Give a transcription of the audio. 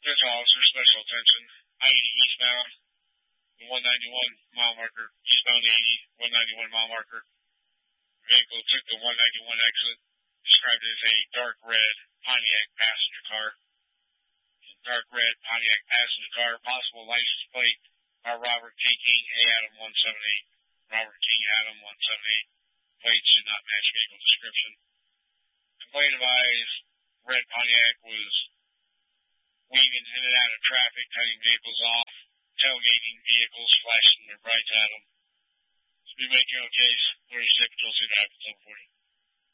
Central Officer, Special Attention, I-80 eastbound, the 191 mile marker, eastbound 80, 191 mile marker. Vehicle took the 191 exit, described as a dark red Pontiac passenger car. Dark red Pontiac passenger car, possible license plate by Robert K. King, A. Adam 178. Robert King, Adam 178. Plates should not match vehicle description. Complaint advised red Pontiac was weaving in and out of traffic, cutting vehicles off, tailgating vehicles, flashing their brights at them. Speed making on case, 36 Patrol City Drive, 740.